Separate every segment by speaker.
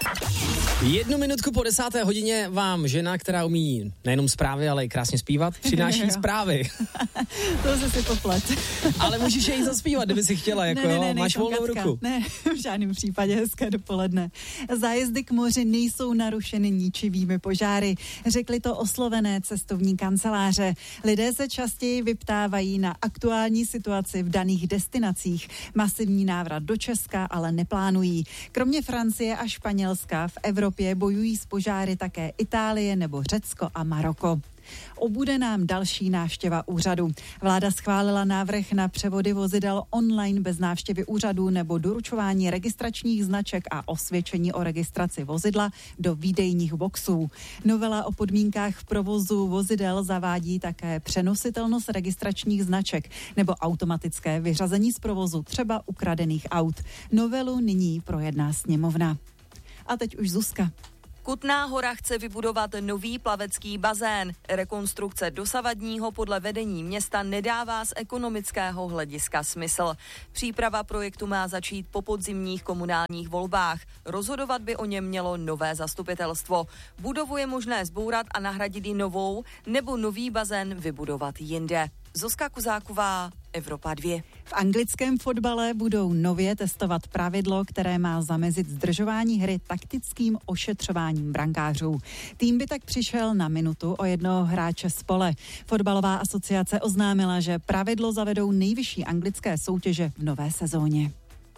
Speaker 1: 1 minutku po 10. hodině vám žena, která umí nejenom zprávy, ale i krásně zpívat, přináší zprávy.
Speaker 2: To se si poplet.
Speaker 1: Ale můžeš jej zaspívat, kdyby si chtěla, jako
Speaker 2: ne,
Speaker 1: máš volnou ruku.
Speaker 2: Ne, v žádném případě, hezké dopoledne. Zájezdy k moři nejsou narušeny ničivými požáry. Řekli to oslovené cestovní kanceláře. Lidé se častěji vyptávají na aktuální situaci v daných destinacích. Masivní návrat do Česka ale neplánují. Kromě Francie a Španělska v Evropě bojují s požáry také Itálie nebo Řecko a Maroko. Obude nám další návštěva úřadu. Vláda schválila návrh na převody vozidel online bez návštěvy úřadu nebo doručování registračních značek a osvědčení o registraci vozidla do výdejních boxů. Novela o podmínkách v provozu vozidel zavádí také přenositelnost registračních značek nebo automatické vyřazení z provozu třeba ukradených aut. Novelu nyní projedná sněmovna. A teď už Zuzka.
Speaker 3: Kutná Hora chce vybudovat nový plavecký bazén. Rekonstrukce dosavadního podle vedení města nedává z ekonomického hlediska smysl. Příprava projektu má začít po podzimních komunálních volbách. Rozhodovat by o něm mělo nové zastupitelstvo. Budovu je možné zbourat a nahradit ji novou, nebo nový bazén vybudovat jinde. Zuzka Kuzáková, Evropa 2.
Speaker 2: V anglickém fotbale budou nově testovat pravidlo, které má zamezit zdržování hry taktickým ošetřováním brankářů. Tým by tak přišel na minutu o jednoho hráče z pole. Fotbalová asociace oznámila, že pravidlo zavedou nejvyšší anglické soutěže v nové sezóně.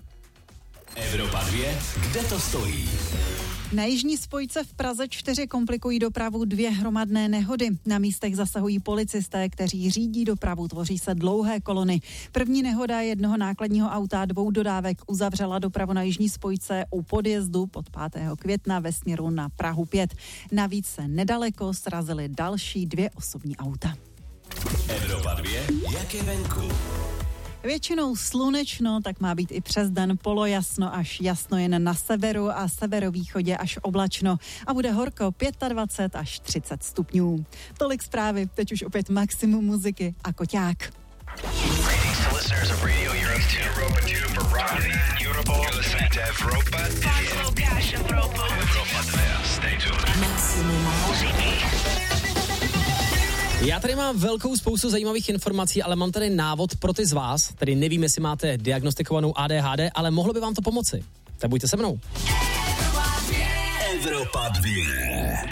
Speaker 4: Evropa 2, kde to stojí?
Speaker 2: Na jižní spojce v Praze 4 komplikují dopravu 2 hromadné nehody. Na místech zasahují policisté, kteří řídí dopravu, tvoří se dlouhé kolony. První nehoda jednoho nákladního auta 2 dodávek uzavřela dopravu na jižní spojce u podjezdu pod 5. května ve směru na Prahu 5. Navíc se nedaleko srazily další 2 osobní auta.
Speaker 4: Evropa 2, jak je venku?
Speaker 2: Většinou slunečno, tak má být i přes den polojasno až jasno jen na severu a severovýchodě až oblačno a bude horko 25 až 30 stupňů. Tolik zprávy, teď už opět maximum muziky a Koťák.
Speaker 1: Maximum muziky. Já tady mám velkou spoustu zajímavých informací, ale mám tady návod pro ty z vás, tedy nevím, jestli máte diagnostikovanou ADHD, ale mohlo by vám to pomoci. Tak buďte se mnou.
Speaker 4: Evropa 2.